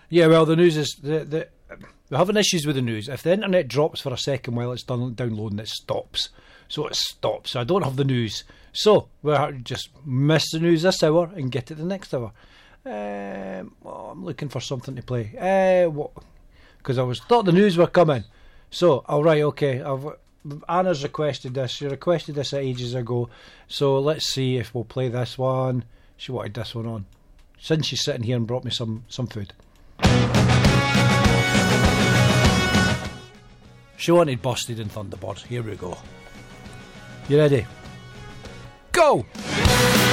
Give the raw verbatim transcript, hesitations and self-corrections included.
Yeah, well, the news is... The, the, we're having issues with the news. If the internet drops for a second while it's done downloading, it stops. So it stops. So I don't have the news. So we'll just miss the news this hour and get it the next hour. Um, well, I'm looking for something to play. Uh, what? Because I was thought the news were coming. So, all right, okay. I've, Anna's requested this. She requested this ages ago. So let's see if we'll play this one. She wanted this one on. Since she's sitting here and brought me some, some food. She wanted Busted and Thunderbird. Here we go. You ready? Go!